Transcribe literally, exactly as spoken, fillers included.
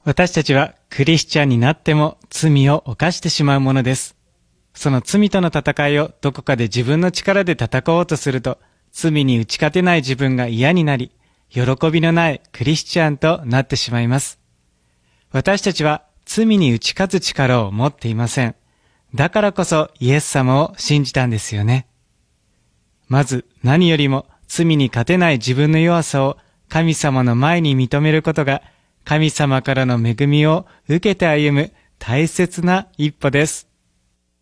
私たちはクリスチャンになっても罪を犯してしまうものです。その罪との戦いをどこかで自分の力で戦おうとすると、罪に打ち勝てない自分が嫌になり、喜びのないクリスチャンとなってしまいます。私たちは罪に打ち勝つ力を持っていません。だからこそイエス様を信じたんですよね。まず何よりも罪に勝てない自分の弱さを神様の前に認めることが、神様からの恵みを受けて歩む大切な一歩です。